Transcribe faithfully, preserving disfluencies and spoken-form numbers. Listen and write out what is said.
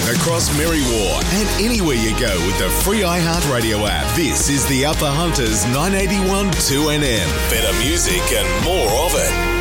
across Merriwa and anywhere you go with the free iHeartRadio app. This is the Upper Hunters nine eighty-one two N M. Better music and more of it.